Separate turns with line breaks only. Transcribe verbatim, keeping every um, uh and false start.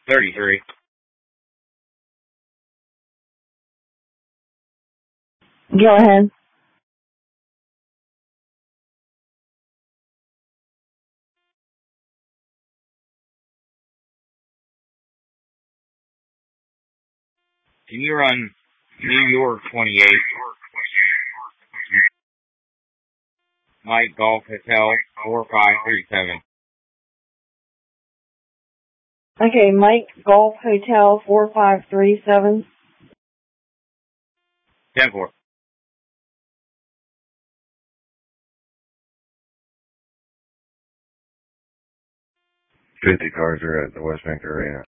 thirty-three.
Go ahead.
Can you run New York twenty-eight? Mike Golf Hotel four five three seven.
Okay, Mike Golf Hotel four five three seven.
ten four.
fifty cars are at the West Bank Arena.